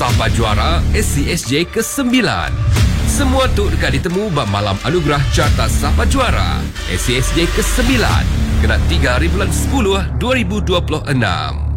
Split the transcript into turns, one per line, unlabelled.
Sapa Juara SCSJ ke-9. Semua tu dekat ditemu malam anugerah Carta Sapa Juara SCSJ ke-9 kena 3 bulan 10 2026.